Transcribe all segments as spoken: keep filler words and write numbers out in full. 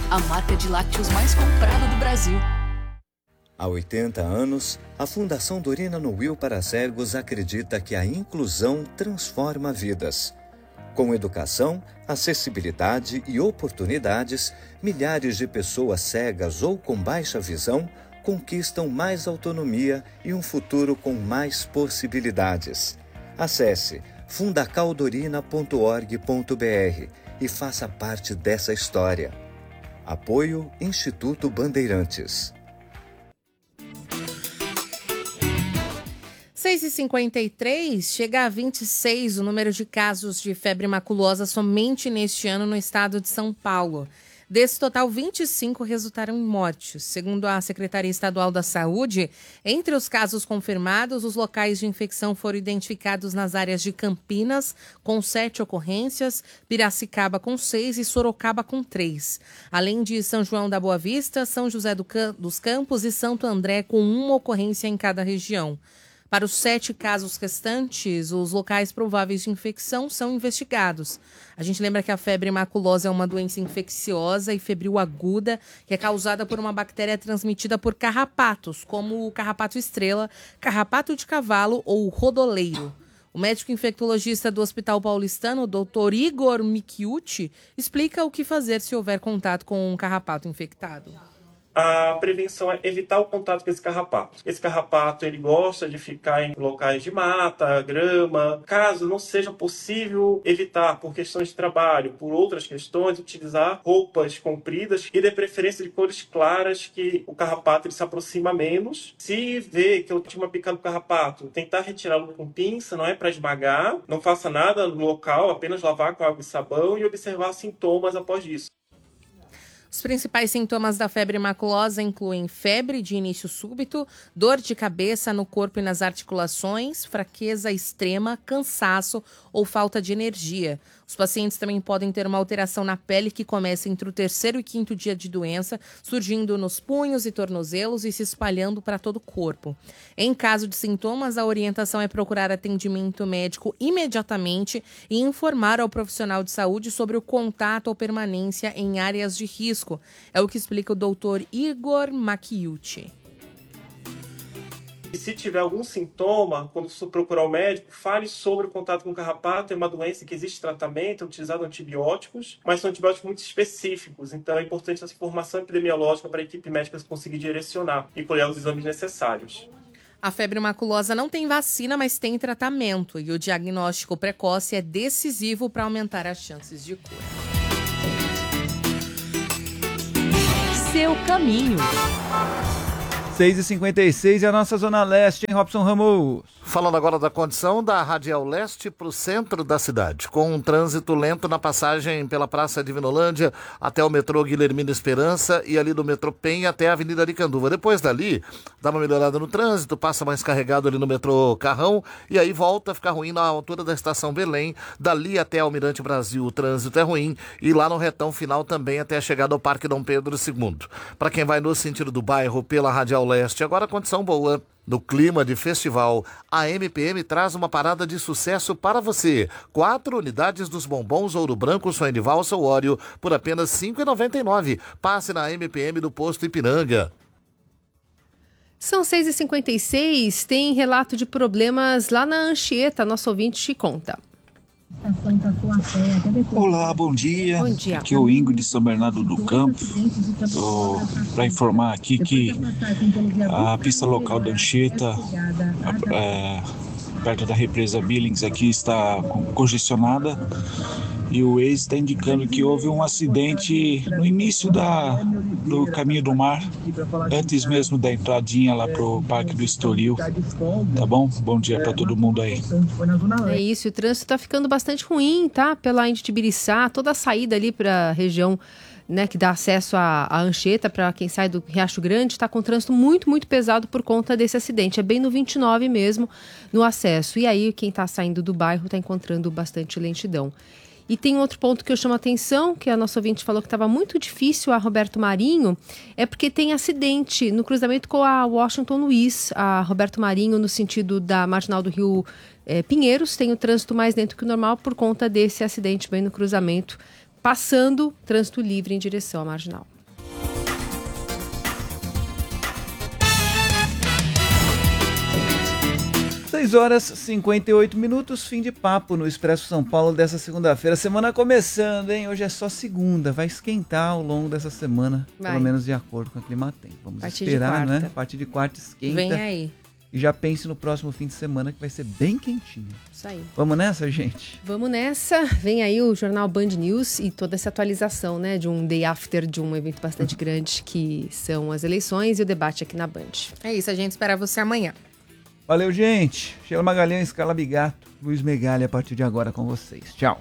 a marca de lácteos mais comprada do Brasil. Há oitenta anos, a Fundação Dorina Nuil para Cegos acredita que a inclusão transforma vidas. Com educação, acessibilidade e oportunidades, milhares de pessoas cegas ou com baixa visão conquistam mais autonomia e um futuro com mais possibilidades. Acesse fundacaldorina ponto org ponto br e faça parte dessa história. Apoio Instituto Bandeirantes. seis e cinquenta e três, chega a vinte e seis o número de casos de febre maculosa somente neste ano no estado de São Paulo. Desse total, vinte e cinco resultaram em mortes. Segundo a Secretaria Estadual da Saúde, entre os casos confirmados, os locais de infecção foram identificados nas áreas de Campinas, com sete ocorrências, Piracicaba com seis e Sorocaba com três. Além de São João da Boa Vista, São José do Cam- dos Campos e Santo André, com uma ocorrência em cada região. Para os sete casos restantes, os locais prováveis de infecção são investigados. A gente lembra que a febre maculosa é uma doença infecciosa e febril aguda, que é causada por uma bactéria transmitida por carrapatos, como o carrapato estrela, carrapato de cavalo ou rodoleiro. O médico infectologista do Hospital Paulistano, doutor Igor Michiuti, explica o que fazer se houver contato com um carrapato infectado. A prevenção é evitar o contato com esse carrapato. Esse carrapato, ele gosta de ficar em locais de mata, grama. Caso não seja possível evitar por questões de trabalho, por outras questões, utilizar roupas compridas e de preferência de cores claras, que o carrapato ele se aproxima menos. Se vê que eu tinha uma picada do carrapato, tentar retirá-lo com pinça, não é para esmagar. Não faça nada no local, apenas lavar com água e sabão e observar sintomas após isso. Os principais sintomas da febre maculosa incluem febre de início súbito, dor de cabeça no corpo e nas articulações, fraqueza extrema, cansaço ou falta de energia. Os pacientes também podem ter uma alteração na pele que começa entre o terceiro e quinto dia de doença, surgindo nos punhos e tornozelos e se espalhando para todo o corpo. Em caso de sintomas, a orientação é procurar atendimento médico imediatamente e informar ao profissional de saúde sobre o contato ou permanência em áreas de risco. É o que explica o doutor Igor Michiuti. E se tiver algum sintoma, quando for procurar o médico, fale sobre o contato com o carrapato. É uma doença que existe tratamento, é utilizado antibióticos, mas são antibióticos muito específicos. Então é importante essa informação epidemiológica para a equipe médica conseguir direcionar e colher os exames necessários. A febre maculosa não tem vacina, mas tem tratamento. E o diagnóstico precoce é decisivo para aumentar as chances de cura. Seu caminho. seis e cinquenta e seis e a nossa Zona Leste, em Robson Ramos. Falando agora da condição da Radial Leste para o centro da cidade, com um trânsito lento na passagem pela Praça Divinolândia até o metrô Guilhermina Esperança e ali do metrô Penha até a Avenida Aricanduva. Depois dali, dá uma melhorada no trânsito, passa mais carregado ali no metrô Carrão e aí volta a ficar ruim na altura da Estação Belém. Dali até Almirante Brasil o trânsito é ruim e lá no retão final também até a chegada ao Parque Dom Pedro segundo. Para quem vai no sentido do bairro pela Radial Leste, agora condição boa. No clima de festival, a M P M traz uma parada de sucesso para você. Quatro unidades dos bombons Ouro Branco, sonho de valsa ou Oreo por apenas cinco reais e noventa e nove centavos. Passe na M P M do Posto Ipiranga. São seis e cinquenta e seis, tem relato de problemas lá na Anchieta, nosso ouvinte te conta. Olá, bom dia. Bom dia. Aqui é o Ingo de São Bernardo do Campo. Para informar aqui que a pista local da Anchieta, é, perto da represa Billings, aqui está congestionada. E o Waze está indicando que houve um acidente no início da, do Caminho do Mar, antes mesmo da entradinha lá para o Parque do Estoril. Tá bom? Bom dia para todo mundo aí. É isso, o trânsito está ficando bastante ruim, tá? Pela Índia de Biriçá, toda a saída ali para a região, né, que dá acesso à, à Anchieta, para quem sai do Riacho Grande, está com trânsito muito, muito pesado por conta desse acidente. É bem no vinte e nove mesmo, no acesso. E aí, quem está saindo do bairro está encontrando bastante lentidão. E tem outro ponto que eu chamo a atenção, que a nossa ouvinte falou que estava muito difícil, a Roberto Marinho, é porque tem acidente no cruzamento com a Washington Luiz, a Roberto Marinho, no sentido da Marginal do Rio é, Pinheiros, tem o trânsito mais lento que o normal por conta desse acidente bem no cruzamento, passando trânsito livre em direção à Marginal. seis horas e cinquenta e oito minutos, fim de papo no Expresso São Paulo dessa segunda-feira. Semana começando, hein? Hoje é só segunda, vai esquentar ao longo dessa semana, vai. Pelo menos de acordo com a Climatempo. Vamos esperar, né? A partir de quarta esquenta. Vem aí. E já pense no próximo fim de semana que vai ser bem quentinho. Isso aí. Vamos nessa, gente? Vamos nessa. Vem aí o jornal Band News e toda essa atualização, né? De um day after, de um evento bastante grande, que são as eleições e o debate aqui na Band. É isso, a gente espera você amanhã. Valeu, gente. Sheila Magalhães, Carla Bigato, Luiz Megali a partir de agora com vocês. Tchau.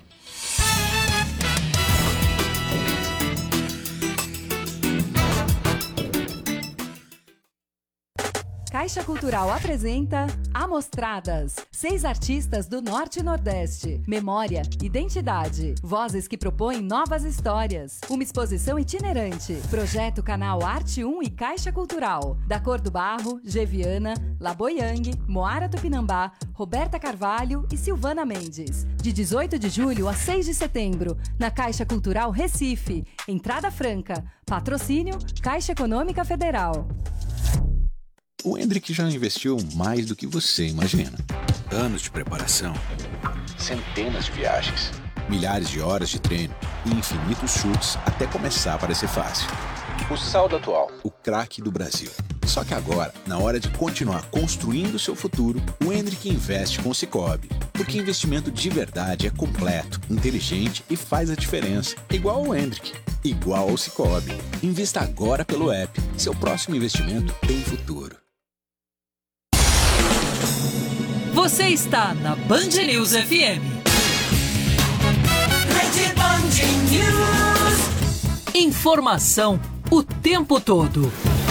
Caixa Cultural apresenta Amostradas. Seis artistas do Norte e Nordeste. Memória, identidade. Vozes que propõem novas histórias. Uma exposição itinerante. Projeto Canal Arte um e Caixa Cultural. Da Cor do Barro, Geviana, Laboyang, Moara Tupinambá, Roberta Carvalho e Silvana Mendes. De dezoito de julho a seis de setembro, na Caixa Cultural Recife. Entrada franca. Patrocínio Caixa Econômica Federal. O Hendrick já investiu mais do que você imagina. Anos de preparação, centenas de viagens, milhares de horas de treino e infinitos chutes até começar a parecer fácil. O saldo atual, o craque do Brasil. Só que agora, na hora de continuar construindo o seu futuro, o Hendrick investe com o Sicoob. Porque investimento de verdade é completo, inteligente e faz a diferença. Igual ao Hendrick, igual ao Sicoob. Invista agora pelo app. Seu próximo investimento tem futuro. Você está na Band News F M. Rede Band News. Informação o tempo todo.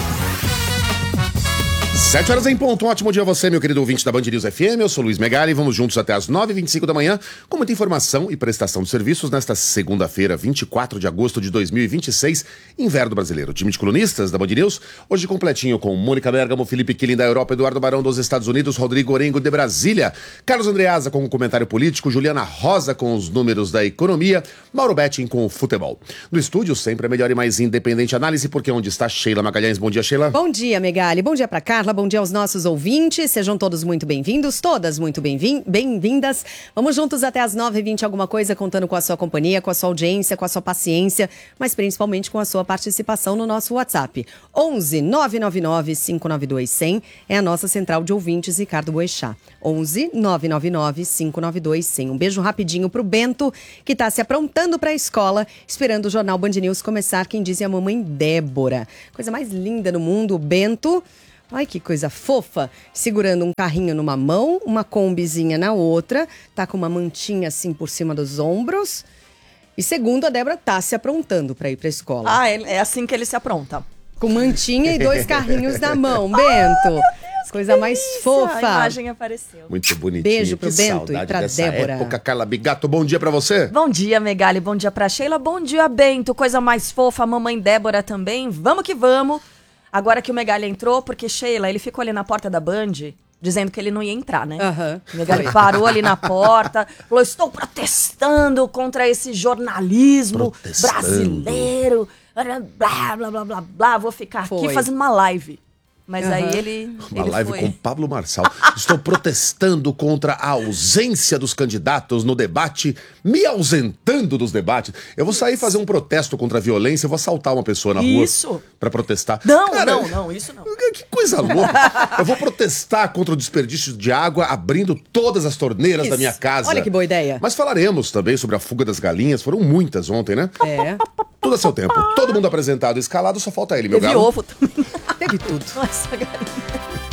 Sete horas em ponto. Um ótimo dia a você, meu querido ouvinte da Band News F M. Eu sou Luiz Megali e vamos juntos até as nove e vinte e cinco da manhã com muita informação e prestação de serviços nesta segunda-feira, vinte e quatro de agosto de dois mil e vinte e seis, inverno brasileiro. O time de colunistas da Band News, hoje completinho com Mônica Bergamo, Felipe Killing da Europa, Eduardo Barão dos Estados Unidos, Rodrigo Orengo de Brasília, Carlos Andreasa com o comentário político, Juliana Rosa com os números da economia, Mauro Betting com o futebol. No estúdio, sempre a melhor e mais independente análise, porque onde está Sheila Magalhães. Bom dia, Sheila. Bom dia, Megali. Bom dia pra Carla. Bom dia aos nossos ouvintes, sejam todos muito bem-vindos, todas muito bem-vindas. Vamos juntos até as nove e vinte, alguma coisa, contando com a sua companhia, com a sua audiência, com a sua paciência, mas principalmente com a sua participação no nosso WhatsApp. onze nove nove nove cinco nove dois cem é a nossa central de ouvintes, Ricardo Boechat. onze nove nove nove cinco nove dois cem. Um beijo rapidinho pro Bento, que está se aprontando para a escola, esperando o Jornal Band News começar. Quem diz é a mamãe Débora. Coisa mais linda no mundo, o Bento. Ai, que coisa fofa, segurando um carrinho numa mão, uma combizinha na outra, tá com uma mantinha assim por cima dos ombros. E segundo, a Débora tá se aprontando para ir pra escola. Ah, é assim que ele se apronta. Com mantinha e dois carrinhos na mão, Bento. Deus, coisa mais fofa. A imagem apareceu. Muito bonitinho. Beijo pro que Bento e pra Débora. Época. Carla Bigato, bom dia pra você. Bom dia, Megali, bom dia pra Sheila, bom dia, Bento, coisa mais fofa, a mamãe Débora também. Vamos que vamos. Agora que o Megali entrou, porque Sheila, ele ficou ali na porta da Band, dizendo que ele não ia entrar, né? Uhum. O Megali parou ali na porta, falou, estou protestando contra esse jornalismo brasileiro, blá, blá, blá, blá, blá, vou ficar Foi. aqui fazendo uma live. Mas Uhum. aí ele Uma ele live foi. com Pablo Marçal. Estou protestando contra a ausência dos candidatos no debate, me ausentando dos debates. Eu vou sair fazer um protesto contra a violência, eu vou assaltar uma pessoa na rua Isso. pra protestar. Não, Cara, não, não, isso não. Que coisa louca. Eu vou protestar contra o desperdício de água, abrindo todas as torneiras Isso. da minha casa. Olha que boa ideia. Mas falaremos também sobre a fuga das galinhas. Foram muitas ontem, né? É. Tudo a seu tempo. Todo mundo apresentado, escalado, só falta ele, meu Teve galo. ovo também. Teve tudo. Nossa, galinha.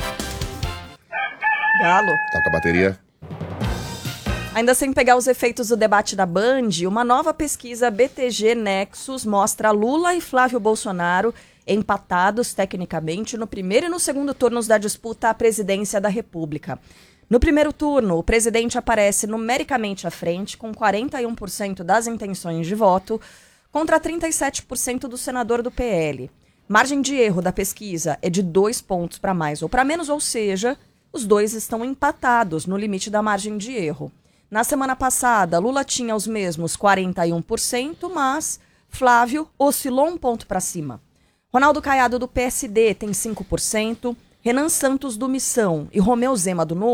Galo. Tá com a bateria. Ainda sem pegar os efeitos do debate da Band, uma nova pesquisa B T G Nexus mostra Lula e Flávio Bolsonaro empatados tecnicamente no primeiro e no segundo turnos da disputa à presidência da República. No primeiro turno, o presidente aparece numericamente à frente, com quarenta e um por cento das intenções de voto, contra trinta e sete por cento do senador do P L. Margem de erro da pesquisa é de dois pontos para mais ou para menos, ou seja, os dois estão empatados no limite da margem de erro. Na semana passada, Lula tinha os mesmos quarenta e um por cento, mas Flávio oscilou um ponto para cima. Ronaldo Caiado, do P S D, tem cinco por cento, Renan Santos, do Missão, e Romeu Zema, do Novo,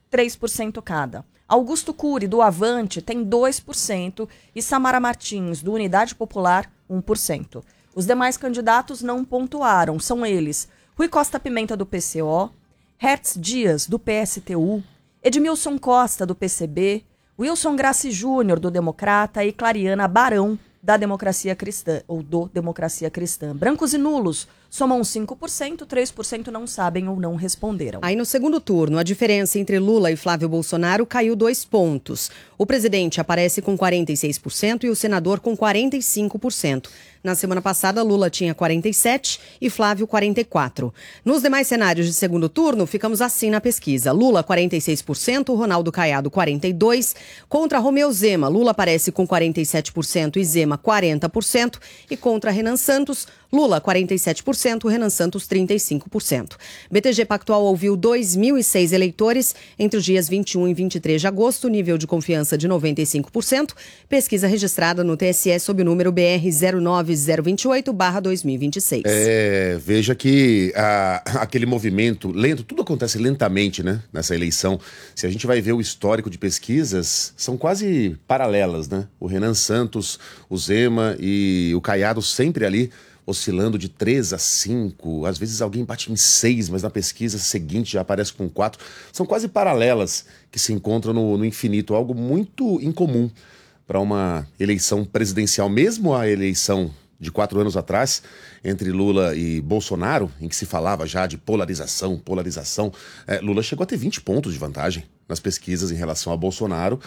três por cento cada. Augusto Cury, do Avante, tem dois por cento e Samara Martins, do Unidade Popular, um por cento. Os demais candidatos não pontuaram, são eles Rui Costa Pimenta, do P C O, Hertz Dias, do P S T U, Edmilson Costa, do P C B, Wilson Grassi Júnior, do Democrata, e Clariana Barão, da Democracia Cristã, ou do Democracia Cristã. Brancos e nulos somam cinco por cento, três por cento não sabem ou não responderam. Aí no segundo turno, a diferença entre Lula e Flávio Bolsonaro caiu dois pontos. O presidente aparece com quarenta e seis por cento e o senador com quarenta e cinco por cento. Na semana passada, Lula tinha quarenta e sete por cento e Flávio quarenta e quatro por cento. Nos demais cenários de segundo turno, ficamos assim na pesquisa. Lula quarenta e seis por cento, Ronaldo Caiado quarenta e dois por cento. Contra Romeu Zema, Lula aparece com quarenta e sete por cento e Zema quarenta por cento. E contra Renan Santos, Lula quarenta e sete por cento, Renan Santos trinta e cinco por cento. B T G Pactual ouviu dois mil e seis eleitores entre os dias vinte e um e vinte e três de agosto, nível de confiança de noventa e cinco por cento. Pesquisa registrada no T S E sob o número B R zero nove zero dois oito barra dois mil e vinte e seis. É, veja que a, aquele movimento lento, tudo acontece lentamente, né, nessa eleição. Se a gente vai ver o histórico de pesquisas, são quase paralelas, né? O Renan Santos, o Zema e o Caiado sempre ali oscilando de três a cinco, às vezes alguém bate em seis, mas na pesquisa seguinte já aparece com quatro. São quase paralelas que se encontram no, no infinito, algo muito incomum para uma eleição presidencial. Mesmo a eleição de quatro anos atrás, entre Lula e Bolsonaro, em que se falava já de polarização, polarização, é, Lula chegou a ter vinte pontos de vantagem nas pesquisas em relação a Bolsonaro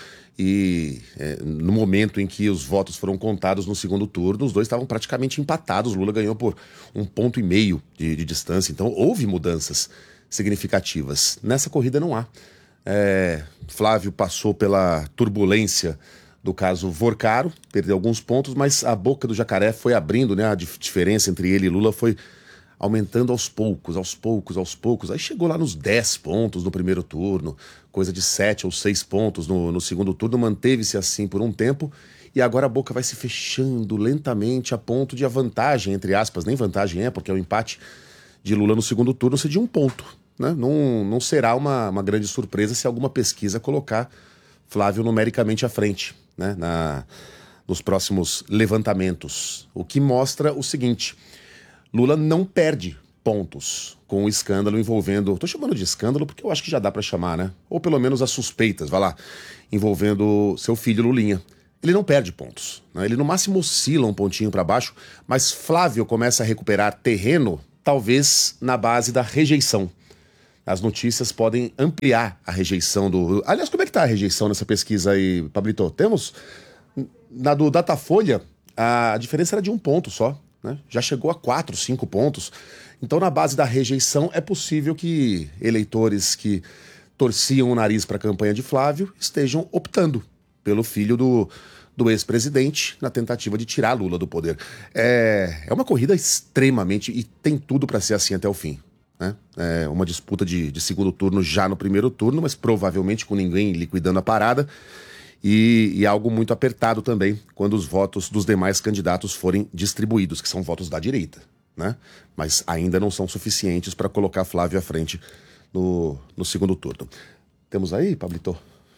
e é, no momento em que os votos foram contados no segundo turno, os dois estavam praticamente empatados. Lula ganhou por um ponto e meio de, de distância, então houve mudanças significativas. Nessa corrida não há. É, Flávio passou pela turbulência do caso Vorcaro, perdeu alguns pontos, mas a boca do jacaré foi abrindo, né? A dif- diferença entre ele e Lula foi aumentando aos poucos, aos poucos, aos poucos. Aí chegou lá nos dez pontos no primeiro turno, coisa de sete ou seis pontos no, no segundo turno, manteve-se assim por um tempo, e agora a boca vai se fechando lentamente a ponto de a vantagem, entre aspas, nem vantagem é, porque é o empate de Lula no segundo turno ser de um ponto, né? Não, não será uma, uma grande surpresa se alguma pesquisa colocar Flávio numericamente à frente, né, na, nos próximos levantamentos. O que mostra o seguinte: Lula não perde pontos com o escândalo envolvendo... Estou chamando de escândalo porque eu acho que já dá para chamar, né? Ou pelo menos as suspeitas, vai lá, envolvendo seu filho Lulinha. Ele não perde pontos, né? Ele no máximo oscila um pontinho para baixo, mas Flávio começa a recuperar terreno, talvez na base da rejeição. As notícias podem ampliar a rejeição do... Aliás, como é que está a rejeição nessa pesquisa aí, Pablito? Temos? Na do Datafolha, a diferença era de um ponto só, né? Já chegou a quatro, cinco pontos. Então, na base da rejeição, é possível que eleitores que torciam o nariz para a campanha de Flávio estejam optando pelo filho do, do ex-presidente na tentativa de tirar Lula do poder. É, é uma corrida extremamente... E tem tudo para ser assim até o fim. Né? É uma disputa de, de segundo turno já no primeiro turno, mas provavelmente com ninguém liquidando a parada, e, e algo muito apertado também quando os votos dos demais candidatos forem distribuídos, que são votos da direita, né? Mas ainda não são suficientes para colocar Flávio à frente no, no segundo turno. Temos aí, Pablito?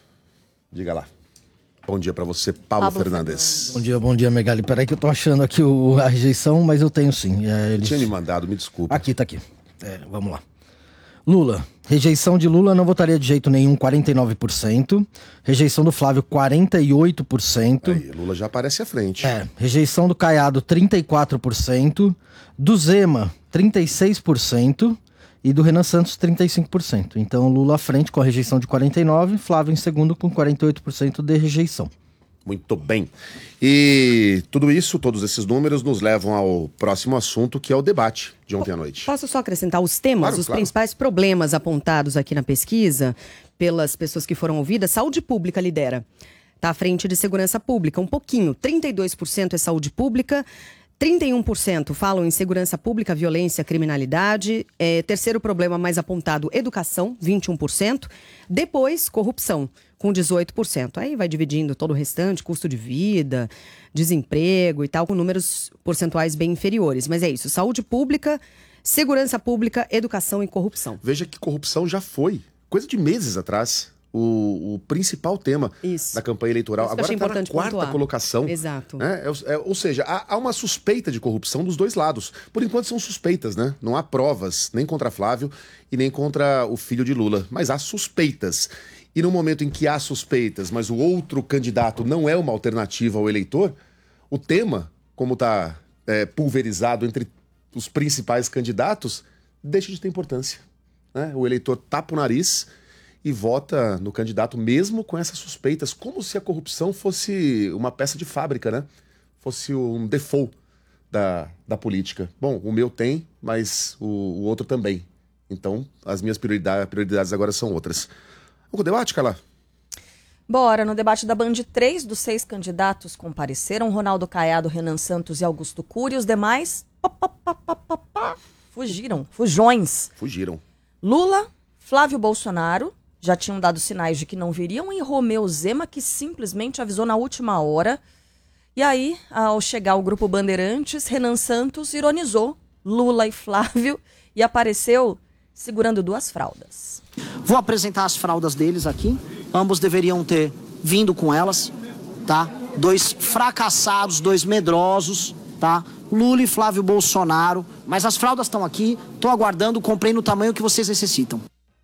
Diga lá. Bom dia para você, Paulo, Pablo Fernandes. Bom dia, bom dia, Megali. Peraí que eu tô achando aqui o, a rejeição, mas eu tenho sim. É, eles... Tinha me mandado, me desculpa. Aqui, tá aqui. É, vamos lá. Lula. Rejeição de Lula não votaria de jeito nenhum, quarenta e nove por cento. Rejeição do Flávio, quarenta e oito por cento. Aí, Lula já aparece à frente. É. Rejeição do Caiado, trinta e quatro por cento. Do Zema, trinta e seis por cento. E do Renan Santos, trinta e cinco por cento. Então, Lula à frente com a rejeição de quarenta e nove por cento. Flávio em segundo com quarenta e oito por cento de rejeição. Muito bem. E tudo isso, todos esses números, nos levam ao próximo assunto, que é o debate de ontem à noite. Posso só acrescentar os temas, Claro, os claro. principais problemas apontados aqui na pesquisa pelas pessoas que foram ouvidas? Saúde pública lidera. Está à frente de segurança pública, um pouquinho. trinta e dois por cento é saúde pública, trinta e um por cento falam em segurança pública, violência, criminalidade. É, terceiro problema mais apontado, educação, vinte e um por cento. Depois, corrupção, com dezoito por cento. Aí vai dividindo todo o restante, custo de vida, desemprego e tal, com números percentuais bem inferiores. Mas é isso, saúde pública, segurança pública, educação e corrupção. Veja que corrupção já foi coisa de meses atrás, o, o principal tema Isso. da campanha eleitoral. Isso Agora está na quarta pontuar. colocação. Exato. Né? É, é, ou seja, há, há uma suspeita de corrupção dos dois lados. Por enquanto são suspeitas, né? Não há provas nem contra Flávio e nem contra o filho de Lula, mas há suspeitas. E no momento em que há suspeitas, mas o outro candidato não é uma alternativa ao eleitor, o tema, como está é, pulverizado entre os principais candidatos, deixa de ter importância. Né? O eleitor tapa o nariz e vota no candidato mesmo com essas suspeitas, como se a corrupção fosse uma peça de fábrica, né? Fosse um default da, da política. Bom, o meu tem, mas o, o outro também. Então, as minhas prioridades, prioridades agora são outras. Vamos com o debate, Carla? Bora, no debate da Band, três dos seis candidatos compareceram, Ronaldo Caiado, Renan Santos e Augusto Cury, os demais pá, pá, pá, pá, pá, pá, fugiram, fujões. Fugiram. Lula, Flávio Bolsonaro, já tinham dado sinais de que não viriam, e Romeu Zema, que simplesmente avisou na última hora. E aí, ao chegar o grupo Bandeirantes, Renan Santos ironizou Lula e Flávio e apareceu segurando duas fraldas. Vou apresentar as fraldas deles aqui. Ambos deveriam ter vindo com elas, tá? Dois fracassados, dois medrosos, tá? Lula e Flávio Bolsonaro. Mas as fraldas estão aqui, tô aguardando, comprei no tamanho que vocês necessitam.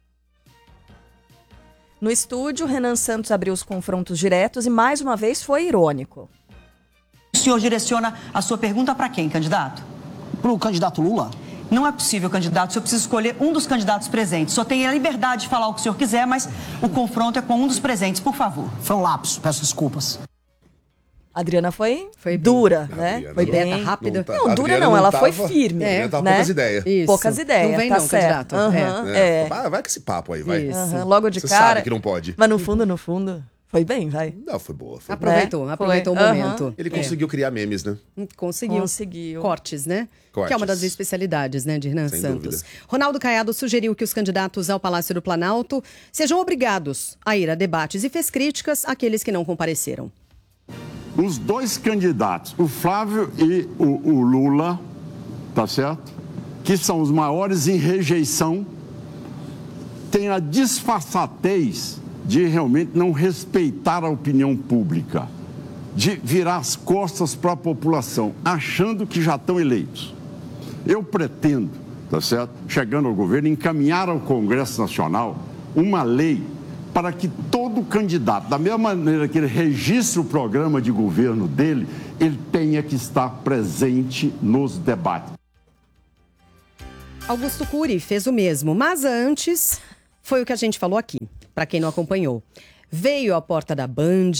No estúdio, Renan Santos abriu os confrontos diretos e, mais uma vez, foi irônico. O senhor direciona a sua pergunta para quem, candidato? Para o candidato Lula. Não é possível, candidato. O senhor precisa escolher um dos candidatos presentes. Só tem a liberdade de falar o que o senhor quiser, mas o confronto é com um dos presentes, por favor. Foi um lapso, peço desculpas. A Adriana foi, foi dura, né? Adriana foi não- bem rápida. Não, tá, A dura Adriana não, não ela foi tava- firme. a Adriana tava né? poucas ideias. Isso. Poucas ideias. Não vem tá não, certo. candidato. Aham, É. é. Vai, vai com esse papo aí, vai. Isso. Aham, logo de Você cara. sabe que não pode. Mas no fundo, no fundo, foi bem, vai. Não, foi boa. Foi boa. Aproveitou, Né? aproveitou Foi. o Aham. momento. Ele É. conseguiu criar memes, né? Conseguiu. Conseguiu. Cortes, né? Cortes. Que é uma das especialidades, né, de Renan Sem Santos. dúvida. Ronaldo Caiado sugeriu que os candidatos ao Palácio do Planalto sejam obrigados a ir a debates e fez críticas àqueles que não compareceram. Os dois candidatos, o Flávio e o, o Lula, tá certo? Que são os maiores em rejeição, têm a disfarçatez de realmente não respeitar a opinião pública, de virar as costas para a população, achando que já estão eleitos. Eu pretendo, tá certo? Chegando ao governo, encaminhar ao Congresso Nacional uma lei para que todo candidato, da mesma maneira que ele registra o programa de governo dele, ele tenha que estar presente nos debates. Augusto Cury fez o mesmo, mas antes foi o que a gente falou aqui, para quem não acompanhou. Veio à porta da Band,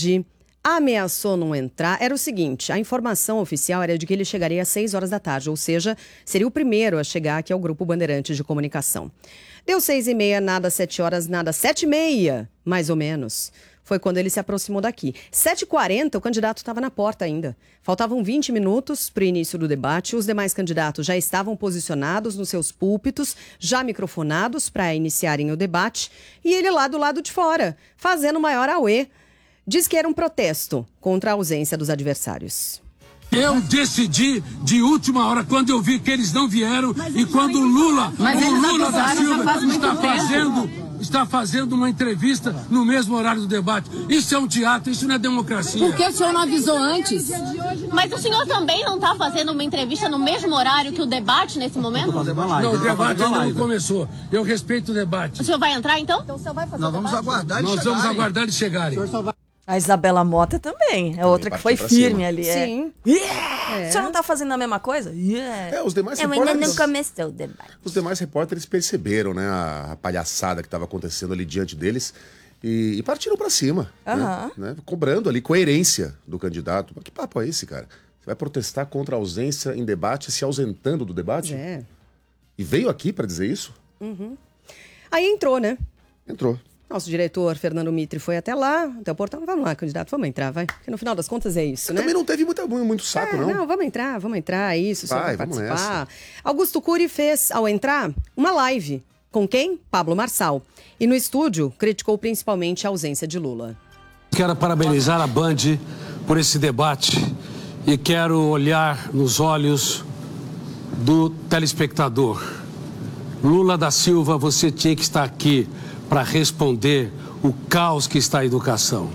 ameaçou não entrar. Era o seguinte, a informação oficial era de que ele chegaria às seis horas da tarde, ou seja, seria o primeiro a chegar aqui ao Grupo Bandeirantes de Comunicação. Deu seis e meia, nada, sete horas, nada, sete e meia, mais ou menos. Foi quando ele se aproximou daqui. sete e quarenta, o candidato estava na porta ainda. Faltavam vinte minutos para o início do debate. Os demais candidatos já estavam posicionados nos seus púlpitos, já microfonados para iniciarem o debate. E ele lá do lado de fora, fazendo maior auê. Diz que era um protesto contra a ausência dos adversários. Eu decidi de última hora, quando eu vi que eles não vieram e quando o Lula, Mas o eles Lula da acusaram Silva já faz muito está tempo. fazendo, está fazendo uma entrevista no mesmo horário do debate. Isso é um teatro, isso não é democracia. Por que o senhor não avisou antes? Mas o senhor também não está fazendo uma entrevista no mesmo horário que o debate nesse momento? Não, o debate ainda não começou. Eu respeito o debate. O senhor vai entrar então? Então o senhor vai fazer Nós vamos aguardar Nós vamos aguardar eles chegarem. A Isabela Mota também, é outra que foi pra firme cima. ali. É. Sim. Yeah! É. O senhor não tá fazendo a mesma coisa? Yeah! É, os demais Eu ainda repórteres... não começou o debate. Os demais repórteres perceberam, né, a, a palhaçada que estava acontecendo ali diante deles e, e partiram para cima, Aham. né, né, cobrando ali coerência do candidato. Mas que papo é esse, cara? Você vai protestar contra a ausência em debate, se ausentando do debate? É. E veio aqui para dizer isso? Uhum. Aí entrou, né? Entrou. Nosso diretor, Fernando Mitre, foi até lá, até o portão. Vamos lá, candidato, vamos entrar, vai. Porque no final das contas é isso, né? Também não teve muita, muito saco, É, não. Não, vamos entrar, vamos entrar, é isso, só Vai, vai vamos participar. Augusto Cury fez, ao entrar, uma live. Com quem? Pablo Marçal. E no estúdio, criticou principalmente a ausência de Lula. Quero parabenizar a Band por esse debate e quero olhar nos olhos do telespectador. Lula da Silva, você tinha que estar aqui para responder o caos que está a educação.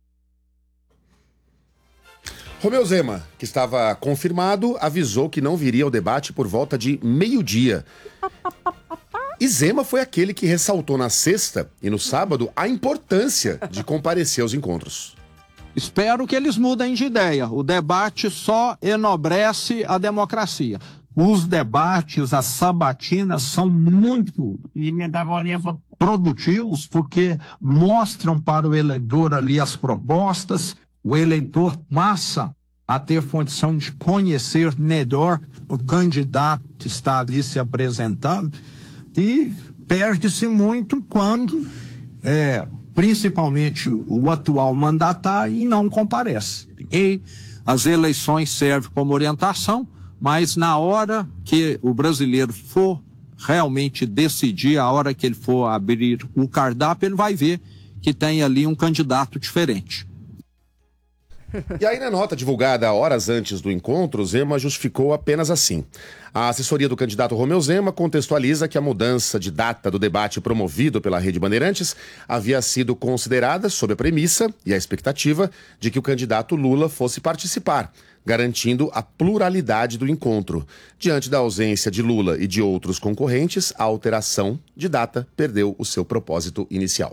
Romeu Zema, que estava confirmado, avisou que não viria ao debate por volta de meio-dia. E Zema foi aquele que ressaltou na sexta e no sábado a importância de comparecer aos encontros. Espero que eles mudem de ideia. O debate só enobrece a democracia. Os debates, as sabatinas são muito produtivos porque mostram para o eleitor ali as propostas. O eleitor passa a ter condição de conhecer melhor o candidato que está ali se apresentando e perde-se muito quando, é, principalmente o atual mandatário, não comparece. E as eleições servem como orientação, mas na hora que o brasileiro for realmente decidir, a hora que ele for abrir o cardápio, ele vai ver que tem ali um candidato diferente. E aí, na nota divulgada horas antes do encontro, Zema justificou apenas assim. A assessoria do candidato Romeu Zema contextualiza que a mudança de data do debate promovido pela Rede Bandeirantes havia sido considerada sob a premissa e a expectativa de que o candidato Lula fosse participar, garantindo a pluralidade do encontro. Diante da ausência de Lula e de outros concorrentes, a alteração de data perdeu o seu propósito inicial.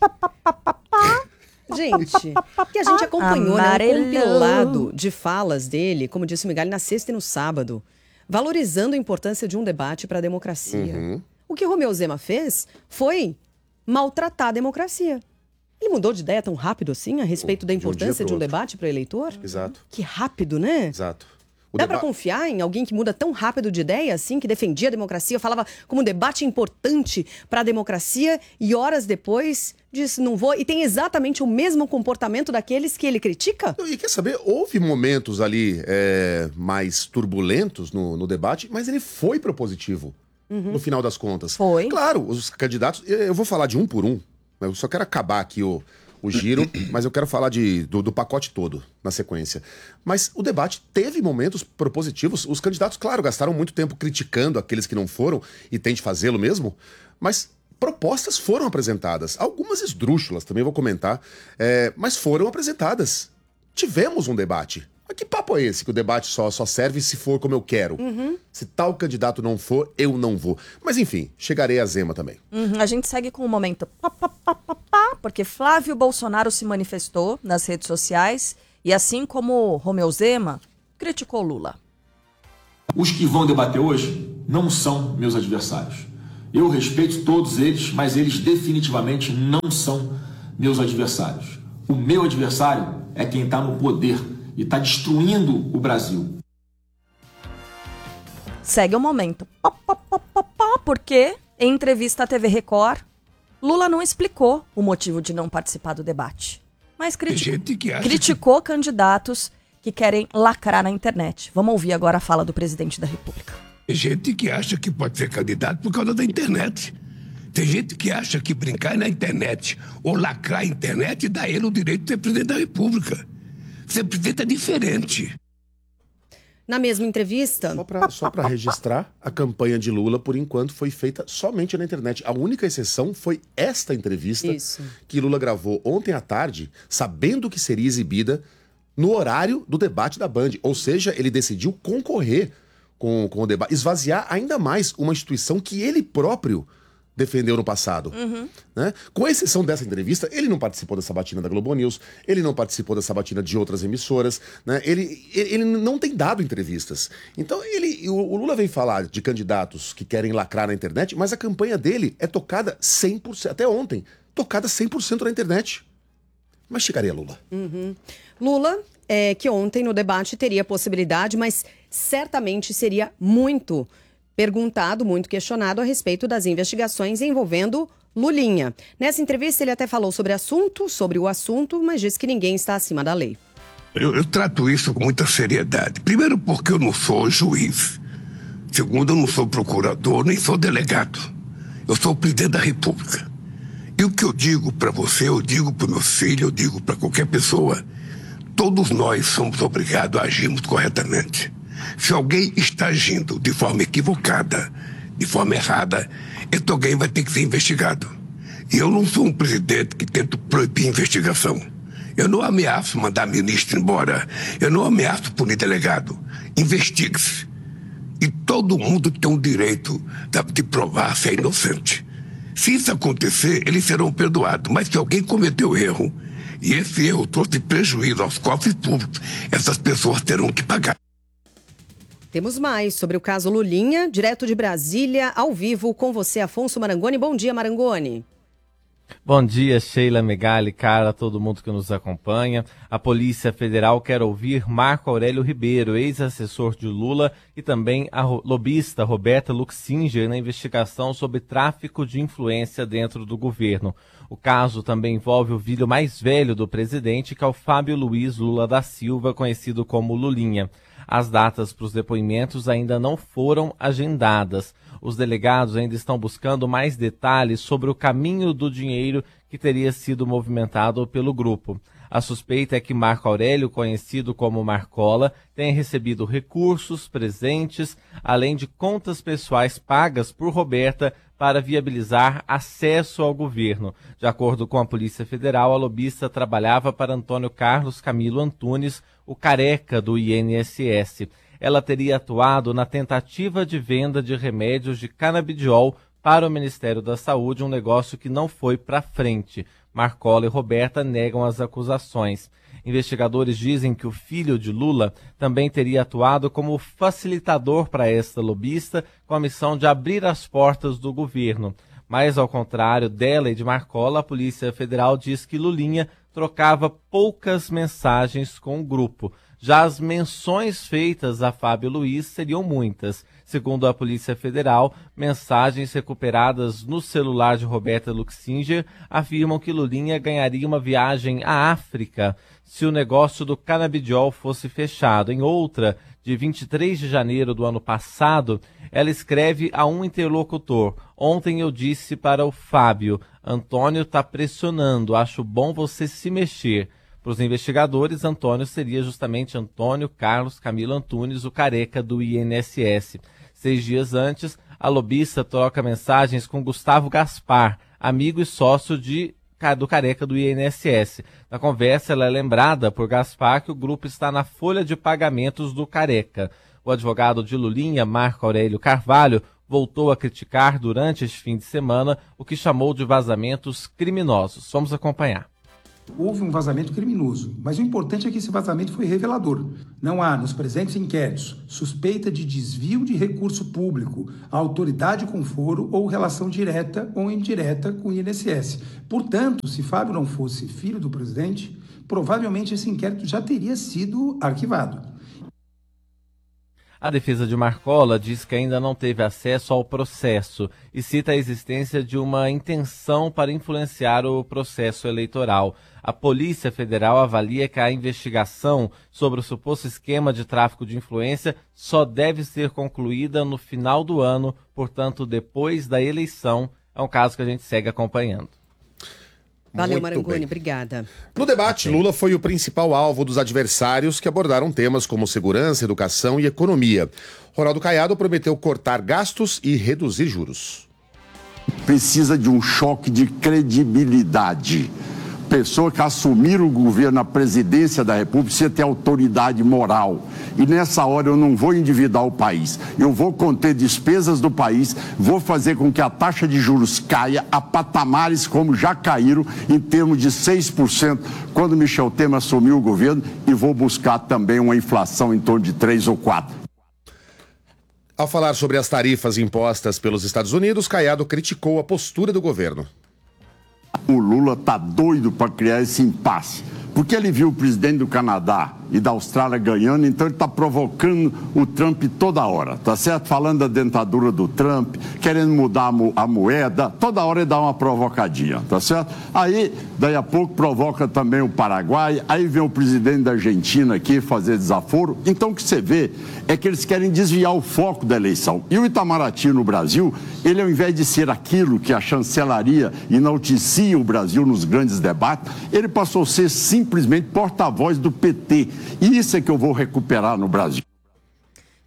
Gente, que a gente acompanhou, né, um compilado de falas dele, como disse o Megali, na sexta e no sábado, valorizando a importância de um debate para a democracia. Uhum. O que Romeu Zema fez foi maltratar a democracia. Ele mudou de ideia tão rápido assim a respeito da importância de um debate para o eleitor? Exato. Que rápido, né? Exato. O Dá deba... para confiar em alguém que muda tão rápido de ideia assim, que defendia a democracia, falava como um debate importante para a democracia e horas depois disse não vou, e tem exatamente o mesmo comportamento daqueles que ele critica? E quer saber, houve momentos ali é, mais turbulentos no, no debate, mas ele foi propositivo, uhum. no final das contas. Foi. Claro, os candidatos, eu vou falar de um por um, eu só quero acabar aqui o... o giro, mas eu quero falar de, do, do pacote todo, na sequência. Mas o debate teve momentos propositivos. Os candidatos, claro, gastaram muito tempo criticando aqueles que não foram, e tem de fazê-lo mesmo, mas propostas foram apresentadas. Algumas esdrúxulas, também vou comentar, é, mas foram apresentadas. Tivemos um debate. Mas que papo é esse, que o debate só, só serve se for como eu quero? Uhum. Se tal candidato não for, eu não vou. Mas enfim, chegarei a Zema também. Uhum. A gente segue com o momento pá, pá, pá, pá, pá, porque Flávio Bolsonaro se manifestou nas redes sociais e, assim como Romeu Zema, criticou Lula. Os que vão debater hoje não são meus adversários. Eu respeito todos eles, mas eles definitivamente não são meus adversários. O meu adversário é quem está no poder e está destruindo o Brasil. Segue o momento. Pá, pá, pá, pá, pá, porque, em entrevista à T V Record, Lula não explicou o motivo de não participar do debate. Mas criti- criticou que... candidatos que querem lacrar na internet. Vamos ouvir agora a fala do presidente da República. Tem gente que acha que pode ser candidato por causa da internet. Tem gente que acha que brincar na internet ou lacrar a internet dá ele o direito de ser presidente da República. Ser presidente é diferente. Na mesma entrevista... Só para registrar, a campanha de Lula, por enquanto, foi feita somente na internet. A única exceção foi esta entrevista Isso. que Lula gravou ontem à tarde, sabendo que seria exibida no horário do debate da Band. Ou seja, ele decidiu concorrer com, com o debate, esvaziar ainda mais uma instituição que ele próprio defendeu no passado. Uhum. Né? Com exceção dessa entrevista, ele não participou da sabatina da Globo News, ele não participou da sabatina de outras emissoras, né? ele, ele, ele não tem dado entrevistas. Então, ele, o, o Lula vem falar de candidatos que querem lacrar na internet, mas a campanha dele é tocada cem por cento, até ontem, tocada cem por cento na internet. Mas chegaria Lula. Uhum. Lula, é, que ontem no debate teria possibilidade, mas certamente seria muito perguntado, muito questionado a respeito das investigações envolvendo Lulinha. Nessa entrevista ele até falou sobre assunto, sobre o assunto, mas disse que ninguém está acima da lei. Eu, eu trato isso com muita seriedade. Primeiro porque eu não sou juiz. Segundo, eu não sou procurador, nem sou delegado. Eu sou o presidente da República. E o que eu digo para você, eu digo para o meu filho, eu digo para qualquer pessoa, todos nós somos obrigados a agirmos corretamente. Se alguém está agindo de forma equivocada, de forma errada, esse alguém vai ter que ser investigado. E eu não sou um presidente que tenta proibir investigação. Eu não ameaço mandar ministro embora. Eu não ameaço punir delegado. Investigue-se. E todo mundo tem o direito de provar se é inocente. Se isso acontecer, eles serão perdoados. Mas se alguém cometeu erro, e esse erro trouxe prejuízo aos cofres públicos, essas pessoas terão que pagar. Temos mais sobre o caso Lulinha, direto de Brasília, ao vivo com você, Afonso Marangoni. Bom dia, Marangoni. Bom dia, Sheila Megali, cara, todo mundo que nos acompanha. A Polícia Federal quer ouvir Marco Aurélio Ribeiro, ex-assessor de Lula, e também a lobista Roberta Luxinger na investigação sobre tráfico de influência dentro do governo. O caso também envolve o filho mais velho do presidente, que é o Fábio Luiz Lula da Silva, conhecido como Lulinha. As datas para os depoimentos ainda não foram agendadas. Os delegados ainda estão buscando mais detalhes sobre o caminho do dinheiro que teria sido movimentado pelo grupo. A suspeita é que Marco Aurélio, conhecido como Marcola, tenha recebido recursos, presentes, além de contas pessoais pagas por Roberta para viabilizar acesso ao governo. De acordo com a Polícia Federal, a lobista trabalhava para Antônio Carlos Camilo Antunes, o careca do I N S S. Ela teria atuado na tentativa de venda de remédios de canabidiol para o Ministério da Saúde, um negócio que não foi para frente. Marcola e Roberta negam as acusações. Investigadores dizem que o filho de Lula também teria atuado como facilitador para esta lobista, com a missão de abrir as portas do governo. Mas, ao contrário dela e de Marcola, a Polícia Federal diz que Lulinha trocava poucas mensagens com o grupo. Já as menções feitas a Fábio Luiz seriam muitas. Segundo a Polícia Federal, mensagens recuperadas no celular de Roberta Luxinger afirmam que Lulinha ganharia uma viagem à África se o negócio do canabidiol fosse fechado. Em outra, de vinte e três de janeiro do ano passado, ela escreve a um interlocutor: ontem eu disse para o Fábio, Antônio está pressionando, acho bom você se mexer. Para os investigadores, Antônio seria justamente Antônio Carlos Camilo Antunes, o careca do I N S S. Seis dias antes, a lobista troca mensagens com Gustavo Gaspar, amigo e sócio de, do careca do I N S S. Na conversa, ela é lembrada por Gaspar que o grupo está na folha de pagamentos do careca. O advogado de Lulinha, Marco Aurélio Carvalho, voltou a criticar durante este fim de semana o que chamou de vazamentos criminosos. Vamos acompanhar. Houve um vazamento criminoso, mas o importante é que esse vazamento foi revelador. Não há, nos presentes inquéritos, suspeita de desvio de recurso público, autoridade com foro ou relação direta ou indireta com o I N S S. Portanto, se Fábio não fosse filho do presidente, provavelmente esse inquérito já teria sido arquivado. A defesa de Marcola diz que ainda não teve acesso ao processo e cita a existência de uma intenção para influenciar o processo eleitoral. A Polícia Federal avalia que a investigação sobre o suposto esquema de tráfico de influência só deve ser concluída no final do ano, portanto, depois da eleição. É um caso que a gente segue acompanhando. Valeu, Muito Marangoni, bem. obrigada. No debate, Lula foi o principal alvo dos adversários que abordaram temas como segurança, educação e economia. Ronaldo Caiado prometeu cortar gastos e reduzir juros. Precisa de um choque de credibilidade. Pessoa que assumir o governo, a presidência da República, precisa ter autoridade moral. E nessa hora eu não vou endividar o país. Eu vou conter despesas do país, vou fazer com que a taxa de juros caia a patamares como já caíram, em termos de seis por cento, quando Michel Temer assumiu o governo, e vou buscar também uma inflação em torno de três ou quatro. Ao falar sobre as tarifas impostas pelos Estados Unidos, Caiado criticou a postura do governo. O Lula tá doido para criar esse impasse, porque ele viu o presidente do Canadá e da Austrália ganhando, então ele está provocando o Trump toda hora, tá certo? Falando da dentadura do Trump, querendo mudar a, mo a moeda, toda hora ele dá uma provocadinha, tá certo? Aí, daí a pouco, provoca também o Paraguai, aí vem o presidente da Argentina aqui fazer desaforo. Então o que você vê é que eles querem desviar o foco da eleição. E o Itamaraty no Brasil, ele ao invés de ser aquilo que a chancelaria enaltecia o Brasil nos grandes debates, ele passou a ser simplesmente porta-voz do P T. E isso é que eu vou recuperar no Brasil.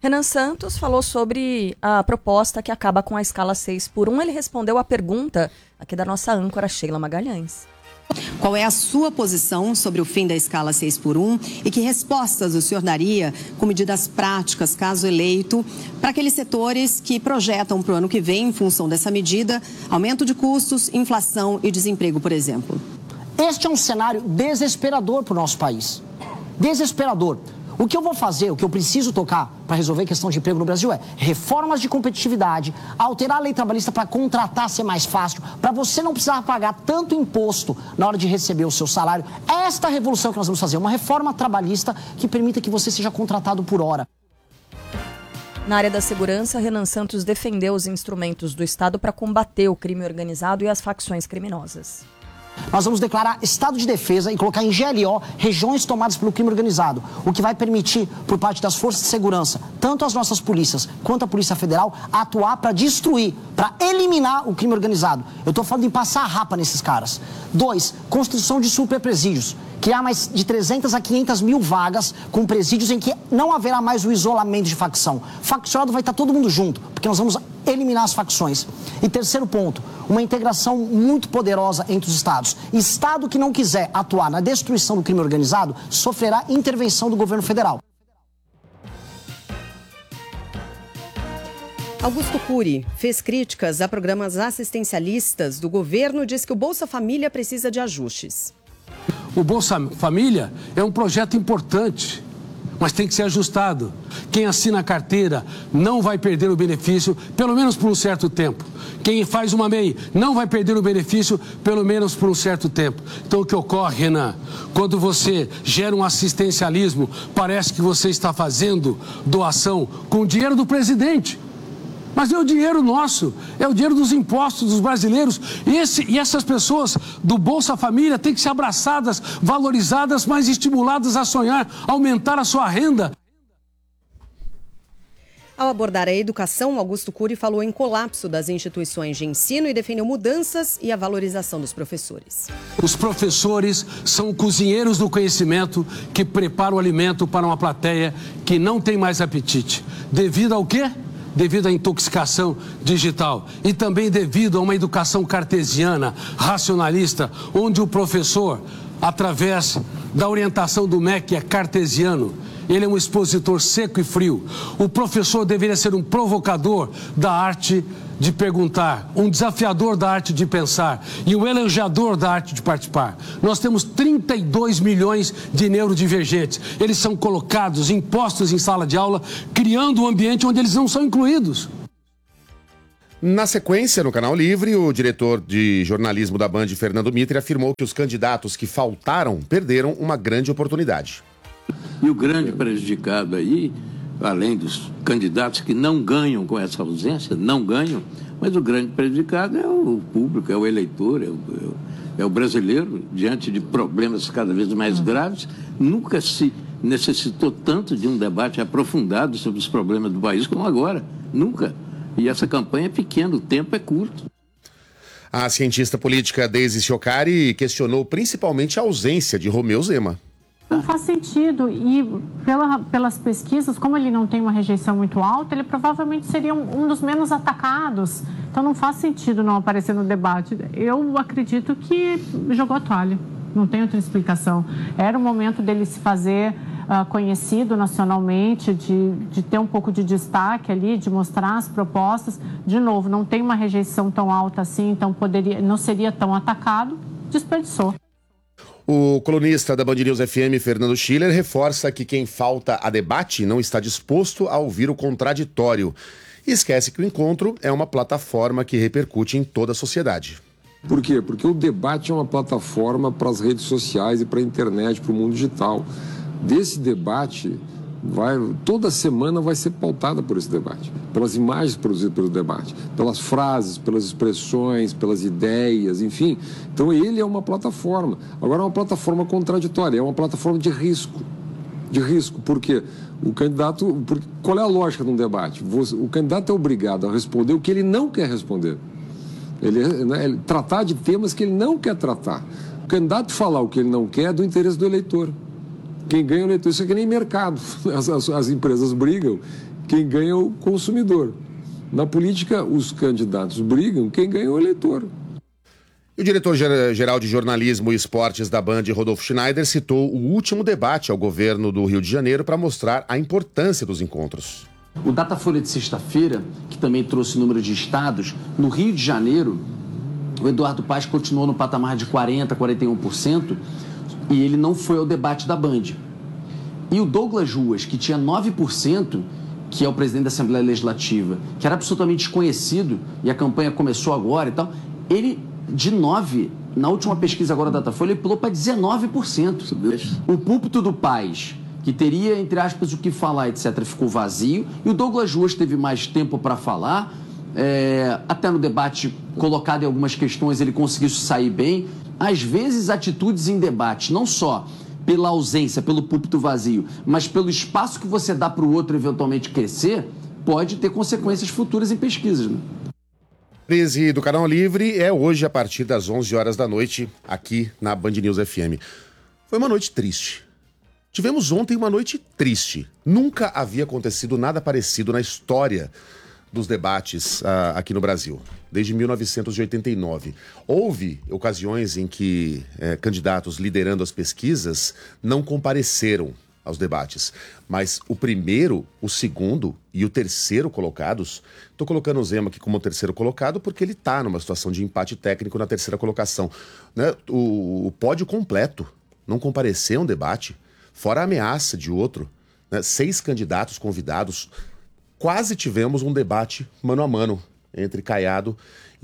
Renan Santos falou sobre a proposta que acaba com a escala seis por um. Ele respondeu a pergunta aqui da nossa âncora Sheila Magalhães. Qual é a sua posição sobre o fim da escala seis por um e que respostas o senhor daria com medidas práticas, caso eleito, para aqueles setores que projetam para o ano que vem, em função dessa medida, aumento de custos, inflação e desemprego, por exemplo? Este é um cenário desesperador para o nosso país. Desesperador. O que eu vou fazer, o que eu preciso tocar para resolver a questão de emprego no Brasil é reformas de competitividade, alterar a lei trabalhista para contratar ser mais fácil, para você não precisar pagar tanto imposto na hora de receber o seu salário. É esta revolução que nós vamos fazer, uma reforma trabalhista que permita que você seja contratado por hora. Na área da segurança, Renan Santos defendeu os instrumentos do Estado para combater o crime organizado e as facções criminosas. Nós vamos declarar estado de defesa e colocar em G L O regiões tomadas pelo crime organizado, o que vai permitir, por parte das forças de segurança, tanto as nossas polícias quanto a Polícia Federal, atuar para destruir, para eliminar o crime organizado. Eu estou falando em passar a rapa nesses caras. Dois, construção de superpresídios. Criar mais de trezentas a quinhentas mil vagas com presídios em que não haverá mais o isolamento de facção. Faccionado vai estar todo mundo junto, porque nós vamos eliminar as facções. E terceiro ponto, uma integração muito poderosa entre os estados. Estado que não quiser atuar na destruição do crime organizado sofrerá intervenção do governo federal. Augusto Cury fez críticas a programas assistencialistas do governo e diz que o Bolsa Família precisa de ajustes. O Bolsa Família é um projeto importante, mas tem que ser ajustado. Quem assina a carteira não vai perder o benefício, pelo menos por um certo tempo. Quem faz uma M E I não vai perder o benefício, pelo menos por um certo tempo. Então, o que ocorre, Renan, quando você gera um assistencialismo, parece que você está fazendo doação com o dinheiro do presidente. Mas é o dinheiro nosso, é o dinheiro dos impostos dos brasileiros. E, esse, e essas pessoas do Bolsa Família têm que ser abraçadas, valorizadas, mais estimuladas a sonhar, aumentar a sua renda. Ao abordar a educação, Augusto Cury falou em colapso das instituições de ensino e defendeu mudanças e a valorização dos professores. Os professores são cozinheiros do conhecimento que preparam o alimento para uma plateia que não tem mais apetite. Devido ao quê? Devido à intoxicação digital e também devido a uma educação cartesiana, racionalista, onde o professor, através da orientação do M E C, que é cartesiano, ele é um expositor seco e frio. O professor deveria ser um provocador da arte de perguntar, um desafiador da arte de pensar e um elogiador da arte de participar. Nós temos trinta e dois milhões de neurodivergentes. Eles são colocados, impostos em sala de aula, criando um ambiente onde eles não são incluídos. Na sequência, no Canal Livre, o diretor de jornalismo da Band, Fernando Mitre, afirmou que os candidatos que faltaram perderam uma grande oportunidade. E o grande prejudicado aí, além dos candidatos que não ganham com essa ausência, não ganham, mas o grande prejudicado é o público, é o eleitor, é o, é o brasileiro, diante de problemas cada vez mais graves. Nunca se necessitou tanto de um debate aprofundado sobre os problemas do país como agora, nunca. E essa campanha é pequena, o tempo é curto. A cientista política Deise Chiocari questionou principalmente a ausência de Romeu Zema. Não faz sentido e pela, pelas pesquisas, como ele não tem uma rejeição muito alta, ele provavelmente seria um, um dos menos atacados. Então não faz sentido não aparecer no debate. Eu acredito que jogou a toalha, não tem outra explicação. Era o momento dele se fazer uh, conhecido nacionalmente, de, de ter um pouco de destaque ali, de mostrar as propostas. De novo, não tem uma rejeição tão alta assim, então poderia, não seria tão atacado, desperdiçou. O colunista da Band News F M, Fernando Schiller, reforça que quem falta a debate não está disposto a ouvir o contraditório. E esquece que o encontro é uma plataforma que repercute em toda a sociedade. Por quê? Porque o debate é uma plataforma para as redes sociais e para a internet, para o mundo digital. Desse debate, vai, toda semana vai ser pautada por esse debate, pelas imagens produzidas pelo debate, pelas frases, pelas expressões, pelas ideias, enfim. Então ele é uma plataforma. Agora é uma plataforma contraditória, é uma plataforma de risco. De risco, porque o candidato... Porque, qual é a lógica de um debate? Você, o candidato é obrigado a responder o que ele não quer responder. Ele, né, ele tratar de temas que ele não quer tratar. O candidato falar o que ele não quer é do interesse do eleitor. Quem ganha o eleitor, isso é que nem mercado. As, as, as empresas brigam quem ganha é o consumidor. Na política, os candidatos brigam, quem ganha é o eleitor. E o diretor-geral de jornalismo e esportes da Band, Rodolfo Schneider, citou o último debate ao governo do Rio de Janeiro para mostrar a importância dos encontros. O Datafolha de sexta-feira, que também trouxe número de estados, no Rio de Janeiro, o Eduardo Paes continuou no patamar de quarenta, quarenta e um por cento e ele não foi ao debate da Band. E o Douglas Ruas, que tinha nove por cento, que é o presidente da Assembleia Legislativa, que era absolutamente desconhecido, e a campanha começou agora e tal, ele, de nove, na última pesquisa agora da Datafolha, ele pulou para dezenove por cento. O púlpito do Paes, que teria, entre aspas, o que falar, etcétera, ficou vazio, e o Douglas Ruas teve mais tempo para falar, é, até no debate colocado em algumas questões ele conseguiu sair bem. Às vezes, atitudes em debate, não só pela ausência, pelo púlpito vazio, mas pelo espaço que você dá para o outro eventualmente crescer, pode ter consequências futuras em pesquisas. Né? Crise do Canal Livre é hoje a partir das onze horas da noite, aqui na Band News F M. Foi uma noite triste. Tivemos ontem uma noite triste. Nunca havia acontecido nada parecido na história dos debates uh, aqui no Brasil, desde mil novecentos e oitenta e nove. Houve ocasiões em que eh, candidatos liderando as pesquisas não compareceram aos debates, mas o primeiro, o segundo e o terceiro colocados, estou colocando o Zema aqui como o terceiro colocado porque ele está numa situação de empate técnico na terceira colocação. Né? O, o pódio completo não compareceu a um debate, fora a ameaça de outro, né? Seis candidatos convidados. Quase tivemos um debate mano a mano entre Caiado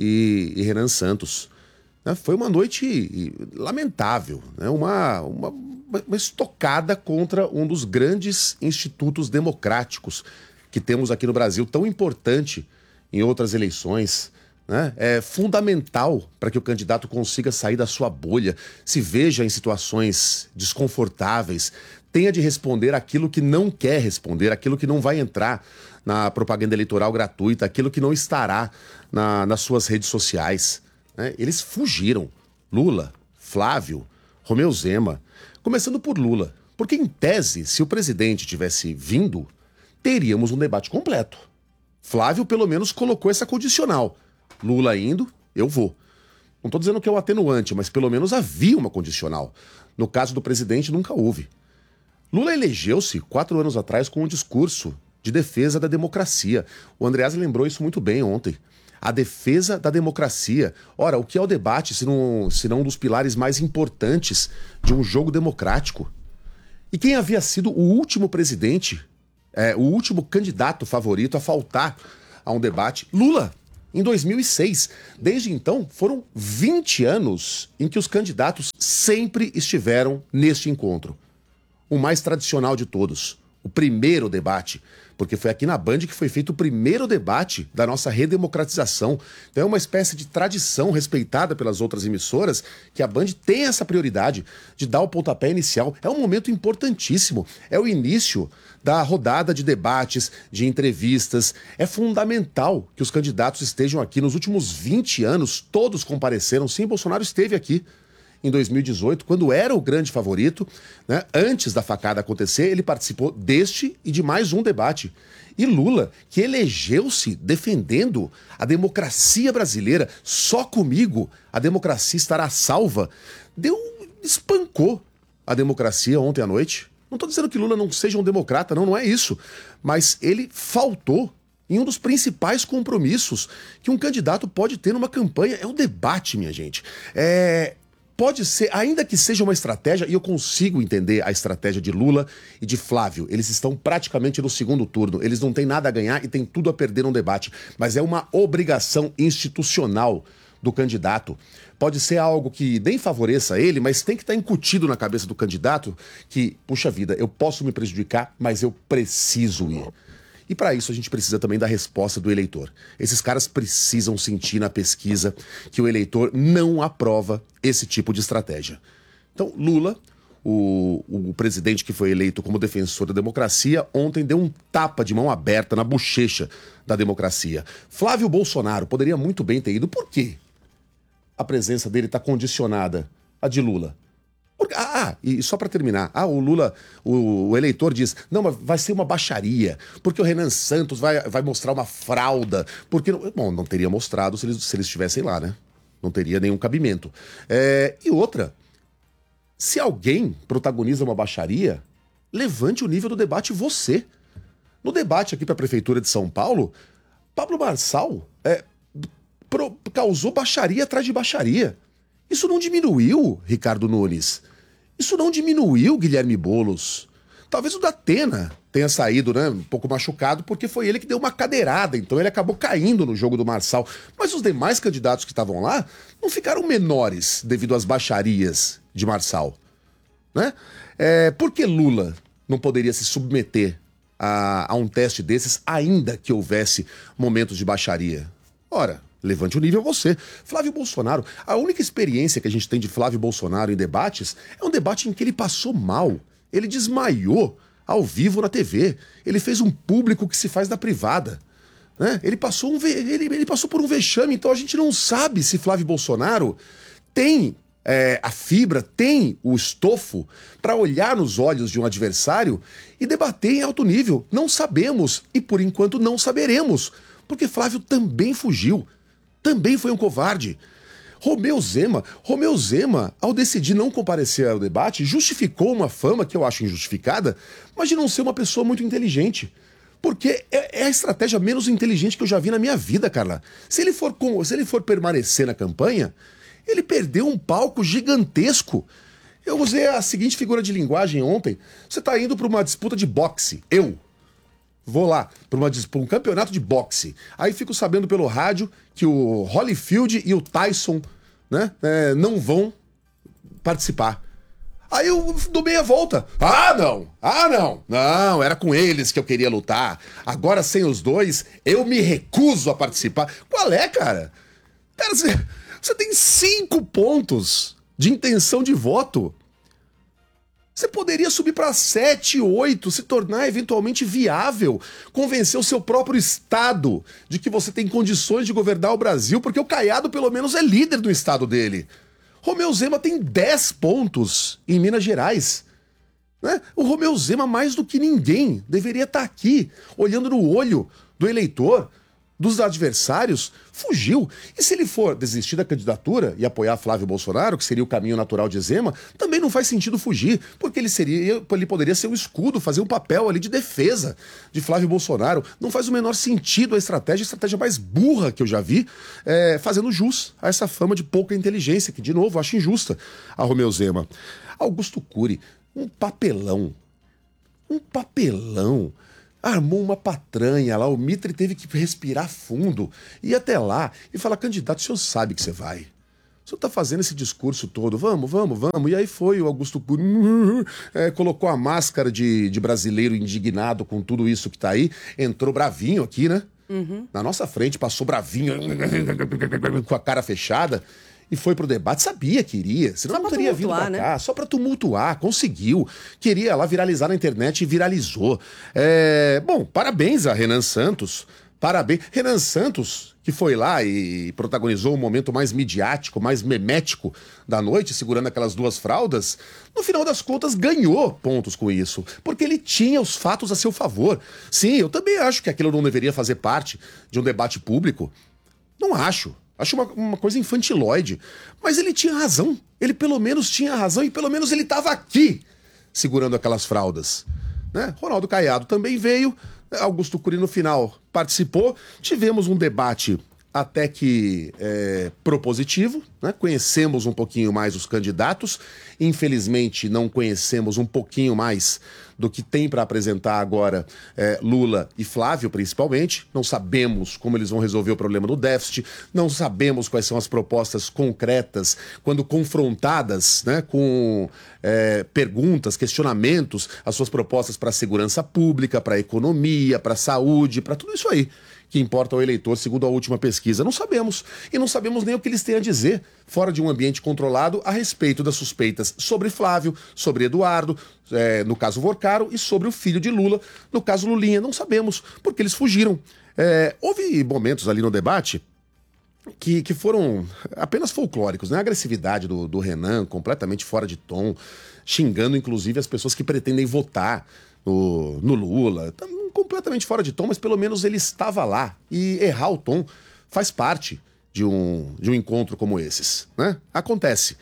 e, e Renan Santos. Né? Foi uma noite lamentável, né? uma, uma, uma estocada contra um dos grandes institutos democráticos que temos aqui no Brasil, tão importante em outras eleições. Né? É fundamental para que o candidato consiga sair da sua bolha, se veja em situações desconfortáveis, tenha de responder aquilo que não quer responder, aquilo que não vai entrar na propaganda eleitoral gratuita, aquilo que não estará na, nas suas redes sociais. Né? Eles fugiram. Lula, Flávio, Romeu Zema. Começando por Lula. Porque, em tese, se o presidente tivesse vindo, teríamos um debate completo. Flávio, pelo menos, colocou essa condicional. Lula indo, eu vou. Não estou dizendo que é o atenuante, mas pelo menos havia uma condicional. No caso do presidente, nunca houve. Lula elegeu-se quatro anos atrás com um discurso de defesa da democracia. O Andreasa lembrou isso muito bem ontem. A defesa da democracia. Ora, o que é o debate se não, se não um dos pilares mais importantes de um jogo democrático? E quem havia sido o último presidente, é, o último candidato favorito a faltar a um debate? Lula, em dois mil e seis. Desde então, foram vinte anos em que os candidatos sempre estiveram neste encontro. O mais tradicional de todos, o primeiro debate, porque foi aqui na Band que foi feito o primeiro debate da nossa redemocratização. Então é uma espécie de tradição respeitada pelas outras emissoras que a Band tem essa prioridade de dar o pontapé inicial. É um momento importantíssimo, é o início da rodada de debates, de entrevistas. É fundamental que os candidatos estejam aqui. Nos últimos vinte anos, todos compareceram. Sim, Bolsonaro esteve aqui em dois mil e dezoito, quando era o grande favorito, né? Antes da facada acontecer, ele participou deste e de mais um debate. E Lula, que elegeu-se defendendo a democracia brasileira, só comigo a democracia estará salva, deu, espancou a democracia ontem à noite. Não estou dizendo que Lula não seja um democrata, não, não é isso. Mas ele faltou em um dos principais compromissos que um candidato pode ter numa campanha. É o debate, minha gente. É... Pode ser, ainda que seja uma estratégia, e eu consigo entender a estratégia de Lula e de Flávio. Eles estão praticamente no segundo turno. Eles não têm nada a ganhar e têm tudo a perder num debate. Mas é uma obrigação institucional do candidato. Pode ser algo que nem favoreça ele, mas tem que estar incutido na cabeça do candidato que, puxa vida, eu posso me prejudicar, mas eu preciso ir. E para isso a gente precisa também da resposta do eleitor. Esses caras precisam sentir na pesquisa que o eleitor não aprova esse tipo de estratégia. Então, Lula, o, o presidente que foi eleito como defensor da democracia, ontem deu um tapa de mão aberta na bochecha da democracia. Flávio Bolsonaro poderia muito bem ter ido. Por quê? A presença dele está condicionada à de Lula. Porque, ah, e só para terminar, ah, o Lula, o, o eleitor diz, não, mas vai ser uma baixaria, porque o Renan Santos vai, vai mostrar uma frauda, porque, não, bom, não teria mostrado se eles, se eles estivessem lá, né? Não teria nenhum cabimento. É, e outra, se alguém protagoniza uma baixaria, levante o nível do debate você. No debate aqui para a Prefeitura de São Paulo, Pablo Marçal é, pro, causou baixaria atrás de baixaria. Isso não diminuiu, Ricardo Nunes. Isso não diminuiu, Guilherme Boulos. Talvez o Datena tenha saído, né, um pouco machucado, porque foi ele que deu uma cadeirada, então ele acabou caindo no jogo do Marçal. Mas os demais candidatos que estavam lá não ficaram menores devido às baixarias de Marçal. Né? É, por que Lula não poderia se submeter a, a um teste desses, ainda que houvesse momentos de baixaria? Ora, levante o nível você. Flávio Bolsonaro, a única experiência que a gente tem de Flávio Bolsonaro em debates é um debate em que ele passou mal. Ele desmaiou ao vivo na T V. Ele fez um público que se faz da privada. Né? Ele, passou um ve... ele, ele passou por um vexame, então a gente não sabe se Flávio Bolsonaro tem é, a fibra, tem o estofo para olhar nos olhos de um adversário e debater em alto nível. Não sabemos e por enquanto não saberemos, porque Flávio também fugiu. Também foi um covarde. Romeu Zema, Romeu Zema, ao decidir não comparecer ao debate, justificou uma fama que eu acho injustificada, mas de não ser uma pessoa muito inteligente. Porque é, é a estratégia menos inteligente que eu já vi na minha vida, Carla. Se ele for, com, se ele for permanecer na campanha, ele perdeu um palco gigantesco. Eu usei a seguinte figura de linguagem ontem. Você está indo para uma disputa de boxe. Eu vou lá para um campeonato de boxe. Aí fico sabendo pelo rádio que o Holyfield e o Tyson, né, é, não vão participar. Aí eu dou meia volta. Ah, não! Ah, não! Não, era com eles que eu queria lutar. Agora, sem os dois, eu me recuso a participar. Qual é, cara? Cara, você, você tem cinco pontos de intenção de voto. Você poderia subir para sete, oito, se tornar eventualmente viável, convencer o seu próprio estado de que você tem condições de governar o Brasil, porque o Caiado pelo menos é líder do estado dele. Romeu Zema tem dez pontos em Minas Gerais. Né? O Romeu Zema, mais do que ninguém, deveria estar aqui, olhando no olho do eleitor, dos adversários, fugiu. E se ele for desistir da candidatura e apoiar Flávio Bolsonaro, que seria o caminho natural de Zema, também não faz sentido fugir, porque ele seria, ele poderia ser um escudo, fazer um papel ali de defesa de Flávio Bolsonaro. Não faz o menor sentido a estratégia, a estratégia mais burra que eu já vi, é, fazendo jus a essa fama de pouca inteligência, que, de novo, eu acho injusta a Romeu Zema. Augusto Cury, um papelão. Um papelão. Armou uma patranha lá, o Mitre teve que respirar fundo, ir até lá e falar, candidato, o senhor sabe que você vai. O senhor tá fazendo esse discurso todo, vamos, vamos, vamos. E aí foi o Augusto Cury, é, colocou a máscara de, de brasileiro indignado com tudo isso que tá aí, entrou bravinho aqui, né? Uhum. Na nossa frente, passou bravinho, com a cara fechada. E foi pro debate, sabia que iria, senão só não teria vindo pra cá, né? Só pra tumultuar, conseguiu. Queria lá viralizar na internet e viralizou. É... Bom, parabéns a Renan Santos, parabéns. Renan Santos, que foi lá e protagonizou o momento mais midiático, mais memético da noite, segurando aquelas duas fraldas, no final das contas ganhou pontos com isso, porque ele tinha os fatos a seu favor. Sim, eu também acho que aquilo não deveria fazer parte de um debate público. Não acho. Acho uma, uma coisa infantiloide. Mas ele tinha razão. Ele pelo menos tinha razão e pelo menos ele estava aqui segurando aquelas fraldas. Né? Ronaldo Caiado também veio. Augusto Cury no final participou. Tivemos um debate até que é, propositivo. Né? Conhecemos um pouquinho mais os candidatos. Infelizmente não conhecemos um pouquinho mais do que tem para apresentar agora é, Lula e Flávio, principalmente. Não sabemos como eles vão resolver o problema do déficit, não sabemos quais são as propostas concretas quando confrontadas, né, com é, perguntas, questionamentos, as suas propostas para a segurança pública, para a economia, para a saúde, para tudo isso aí que importa ao eleitor, segundo a última pesquisa. Não sabemos. E não sabemos nem o que eles têm a dizer, fora de um ambiente controlado, a respeito das suspeitas sobre Flávio, sobre Eduardo, é, no caso Vorcaro, e sobre o filho de Lula, no caso Lulinha. Não sabemos, porque eles fugiram. É, houve momentos ali no debate que, que foram apenas folclóricos, né? A agressividade do, do Renan, completamente fora de tom, xingando inclusive as pessoas que pretendem votar no, no Lula. Tá completamente fora de tom, mas pelo menos ele estava lá. E errar o tom faz parte de um, de um encontro como esses, né? Acontece.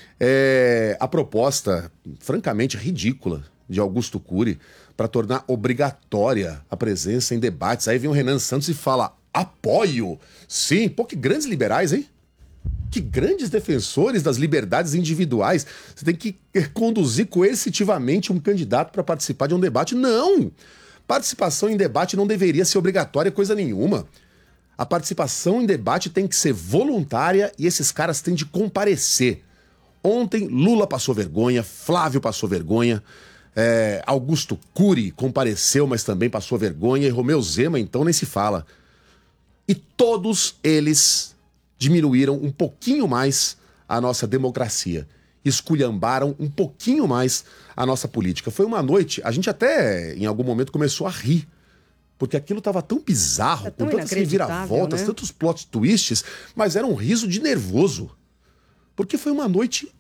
É, a proposta, francamente ridícula, de Augusto Cury para tornar obrigatória a presença em debates. Aí vem o Renan Santos e fala: apoio! Sim, pô, que grandes liberais, hein? Que grandes defensores das liberdades individuais. Você tem que conduzir coercitivamente um candidato para participar de um debate. Não! Participação em debate não deveria ser obrigatória coisa nenhuma. A participação em debate tem que ser voluntária e esses caras têm de comparecer. Ontem, Lula passou vergonha, Flávio passou vergonha, é, Augusto Cury compareceu, mas também passou vergonha, e Romeu Zema, então, nem se fala. E todos eles diminuíram um pouquinho mais a nossa democracia, esculhambaram um pouquinho mais a nossa política. Foi uma noite, a gente até, em algum momento, começou a rir, porque aquilo estava tão bizarro, é tão com tantas reviravoltas, né? Tantos plot twists, mas era um riso de nervoso. Porque foi uma noite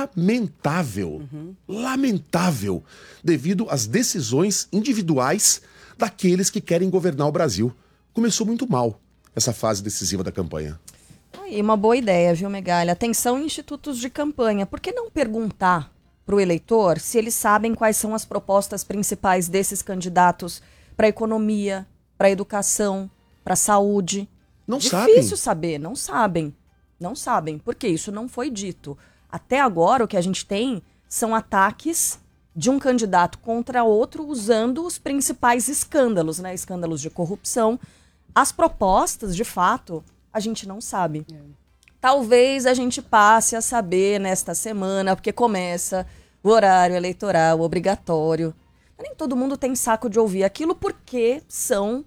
lamentável, uhum. lamentável, devido às decisões individuais daqueles que querem governar o Brasil. Começou muito mal essa fase decisiva da campanha. Aí, uma boa ideia, viu, Megali? Atenção, institutos de campanha. Por que não perguntar para o eleitor se eles sabem quais são as propostas principais desses candidatos para a economia, para a educação, para a saúde? Não sabem. Difícil sabem. saber, não sabem. Não sabem, porque isso não foi dito. Até agora, o que a gente tem são ataques de um candidato contra outro usando os principais escândalos, né? Escândalos de corrupção. As propostas, de fato, a gente não sabe. É. Talvez a gente passe a saber nesta semana, porque começa o horário eleitoral obrigatório. Nem todo mundo tem saco de ouvir aquilo, porque são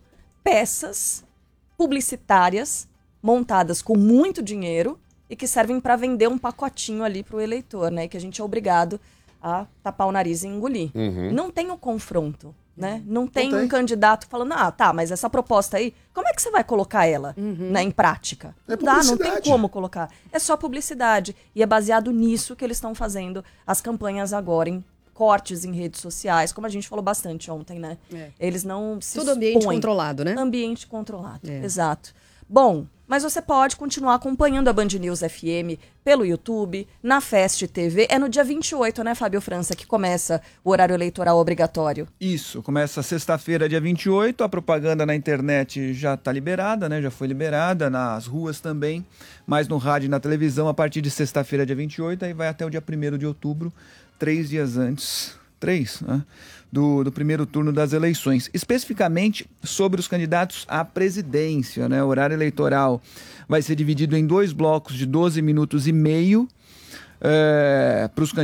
peças publicitárias montadas com muito dinheiro e que servem para vender um pacotinho ali para o eleitor, né? Que a gente é obrigado a tapar o nariz e engolir. Uhum. Não tem o confronto, né? Não tem, Não tem um candidato falando: ah, tá, mas essa proposta aí, como é que você vai colocar ela, Uhum. né, em prática? É Não dá, não tem publicidade. como colocar. É só publicidade. E é baseado nisso que eles estão fazendo as campanhas agora, em cortes em redes sociais, como a gente falou bastante ontem, né? É. Eles não se Tudo ambiente expõem. controlado, né? Ambiente controlado, É. exato. Bom, mas você pode continuar acompanhando a Band News F M pelo YouTube, na Fest T V. É no dia vinte e oito, né, Fábio França, que começa o horário eleitoral obrigatório. Isso, começa sexta-feira, dia vinte e oito. A propaganda na internet já está liberada, né? Já foi liberada, nas ruas também, mas no rádio e na televisão a partir de sexta-feira, dia vinte e oito, aí vai até o dia primeiro de outubro, três dias antes, três, né? Do, do primeiro turno das eleições, especificamente sobre os candidatos à presidência, né? O horário eleitoral vai ser dividido em dois blocos de doze minutos e meio é, para os candidatos